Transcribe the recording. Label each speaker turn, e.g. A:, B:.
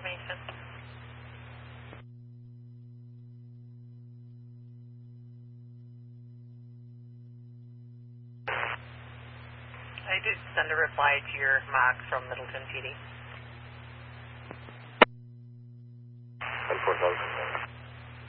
A: information. I did send a reply to your mock from Middleton PD.
B: 10-4,000.